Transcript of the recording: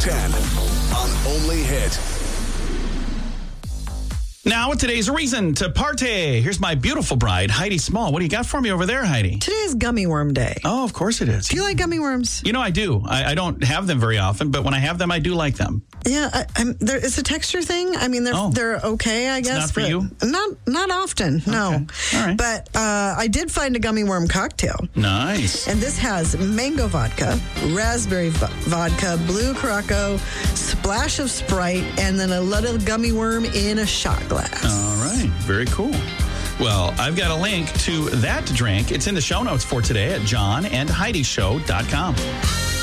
10 on Only Hit. Now, with today's reason to party, here's my beautiful bride, Heidi Small. What do you got for me over there, Heidi? Today is gummy worm day. Oh, of course it is. Do you like gummy worms? You know, I do. I don't have them very often, but when I have them, I do like them. Yeah, it's a texture thing. I mean, they're okay, I guess. Not for you? Not often, no. Okay. All right. But I did find a gummy worm cocktail. Nice. And this has mango vodka, raspberry vodka, blue Curaçao, splash of Sprite, and then a little gummy worm in a shot glass. All right. Very cool. Well, I've got a link to that drink. It's in the show notes for today at johnandheidishow.com.